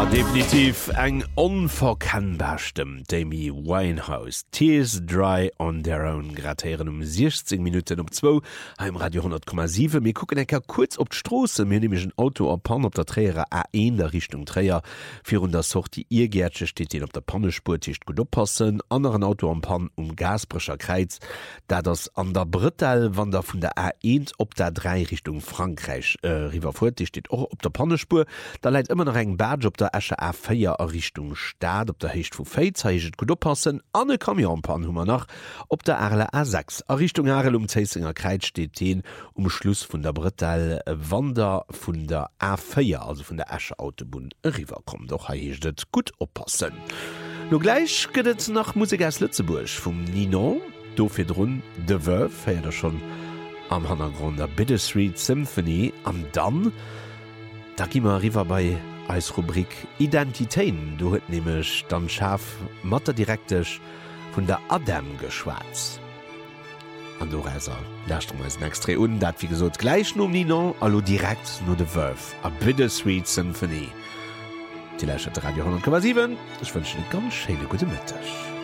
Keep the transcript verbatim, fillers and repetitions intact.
Definitiv eng onverkennbar Stimme Amy Winehouse. Tears dry on their own gratieren um sechzehn Minuten um zwei im Radio hundert Komma sieben. Wir gucken enker kurz op d'Strose, mir nämlich ein Auto op Pan op der Träger A eins der Richtung Träger. Für der Sort die Irrgärtsche steht den op der Pannespur ticht gut oppassen. Anderen Auto am Pan um Gasbrecher Kreiz, da das an der Brittel, wann der von der A eins op der drei Richtung Frankreich äh, rüberfährt, die steht auch op der Pannespur. Da leiht immer noch eng Badge op der A vier a Richtung Staat, op der Hecht vu Féitzeiget gut oppassen, ane Kamionpan hummer nach, op der Arle A sechs. A Richtung Arel um Zeisinger Kreit steht den um Schluss vun der Brittel Wander vun der A vier, also vun der Asche Autobahn River kommt. Doch ha hechtet gut oppassen. No gleich gëtt nach Musik aus Lützeburg vum Nino, dofir run de Verve, feiert er schon am Hannergrund der Bittersweet Symphony, am dann, da gimmer River bei als Rubrik Identitäten, du huet nämlich dann scharf Matter direktisch von der Adam geschwatz. An du Reiser, lasst du mal ein extra und dat wie gesagt gleich nur Nino, allo direkt nur de Verve, a Bittersweet Symphony. Die Läsche Radio hundert Komma sieben, ich wünsche eine ganz schöne gute Mittag.